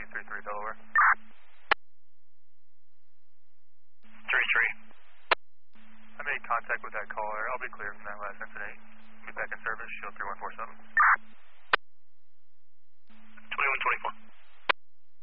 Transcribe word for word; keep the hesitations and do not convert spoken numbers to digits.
three three Delaware. three three. I made contact with that caller. I'll be clear from that last incident. Be back in service, shield three one four seven. twenty-one twenty-four.